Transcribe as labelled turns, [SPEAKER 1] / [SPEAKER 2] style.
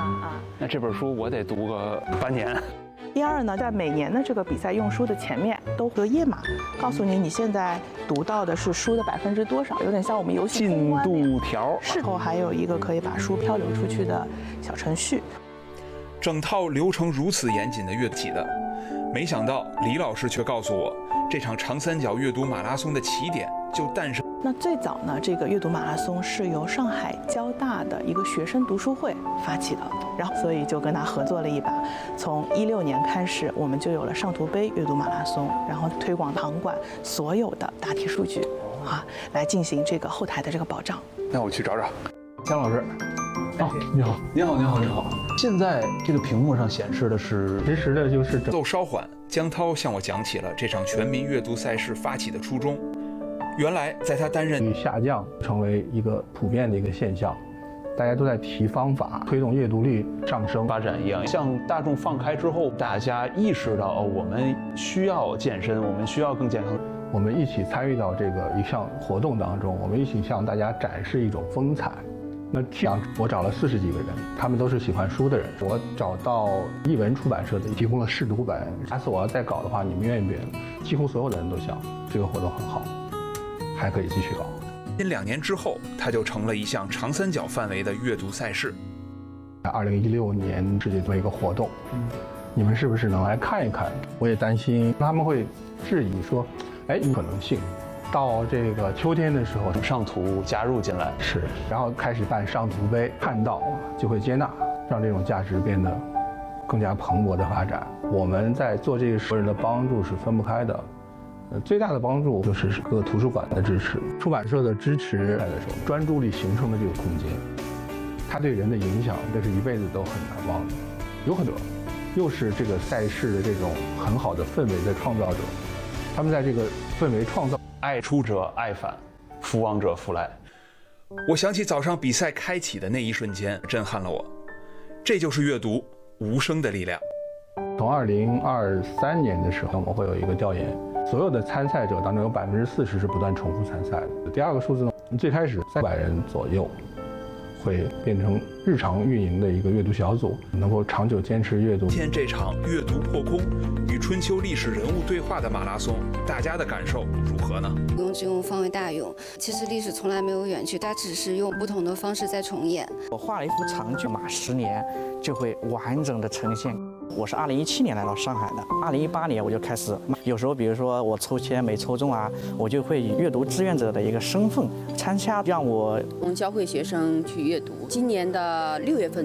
[SPEAKER 1] 那这本书我得读个半年。
[SPEAKER 2] 第二呢，在每年的这个比赛用书的前面都会有页码，告诉你现在读到的是书的多少，有点像我们游戏
[SPEAKER 1] 进度条。
[SPEAKER 2] 事后还有一个可以把书漂流出去的小程序。
[SPEAKER 3] 整套流程如此严谨的阅读起的，没想到李老师却告诉我，这场长三角阅读马拉松的起点就诞生。
[SPEAKER 2] 那最早呢，这个阅读马拉松是由上海交大的一个学生读书会发起的，然后所以就跟他合作了一把。从16年开始，我们就有了上图杯阅读马拉松，然后推广行管所有的答题数据，来进行这个后台的这个保障。
[SPEAKER 1] 那我去找找姜老师。
[SPEAKER 4] 哦，你好，
[SPEAKER 1] 你好，你好，你好。现在这个屏幕上显示的是
[SPEAKER 4] 实时的，就是
[SPEAKER 3] 奏稍缓，江涛向我讲起了这场全民阅读赛事发起的初衷。原来，在他担任
[SPEAKER 4] 下降成为一个普遍的一个现象，大家都在提方法推动阅读率上升
[SPEAKER 1] 发展一样。向大众放开之后，大家意识到我们需要健身，我们需要更健康。
[SPEAKER 4] 我们一起参与到这个一项活动当中，我们一起向大家展示一种风采。那我找了40几个人，他们都是喜欢书的人。我找到译文出版社的提供了试读本。下次我要再搞的话，你们愿不愿意？几乎所有的人都想这个活动很好，还可以继续搞。
[SPEAKER 3] 2年之后，它就成了一项长三角范围的阅读赛事。
[SPEAKER 4] 2016年世界做一个活动，你们是不是能来看一看？我也担心他们会质疑说，有可能性。到这个秋天的时候，
[SPEAKER 1] 上图加入进来
[SPEAKER 4] 是，然后开始办上图杯，看到就会接纳，让这种价值变得更加蓬勃的发展。我们在做这个所有人的帮助是分不开的，最大的帮助就是各个图书馆的支持，出版社的支持，专注力形成的这个空间，它对人的影响，这是一辈子都很难忘的。有很多，又是这个赛事的这种很好的氛围的创造者，他们在这个氛围创造。
[SPEAKER 1] 爱出者爱返，福往者福来。
[SPEAKER 3] 我想起早上比赛开启的那一瞬间，震撼了我。这就是阅读无声的力量。
[SPEAKER 4] 从2023年的时候，我们会有一个调研，所有的参赛者当中有40%是不断重复参赛的。第二个数字呢，最开始300人左右，会变成日常运营的一个阅读小组，能够长久坚持阅读。
[SPEAKER 3] 今天这场阅读破空与春秋历史人物对话的马拉松，大家的感受如何呢？
[SPEAKER 5] 不用只用方为大用，其实历史从来没有远去，它只是用不同的方式在重演。
[SPEAKER 6] 我画了一幅长句，马10年就会完整的呈现。我是2017年来到上海的，2018年我就开始，有时候比如说我抽签没抽中啊，我就会以阅读志愿者的一个身份参加，让我
[SPEAKER 7] 教会学生去阅读。今年的6月份